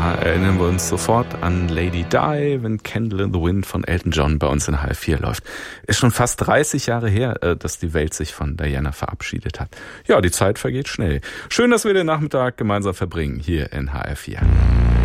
Da erinnern wir uns sofort an Lady Di, wenn Candle in the Wind von Elton John bei uns in HR4 läuft. Ist schon fast 30 Jahre her, dass die Welt sich von Diana verabschiedet hat. Ja, die Zeit vergeht schnell. Schön, dass wir den Nachmittag gemeinsam verbringen hier in HR4.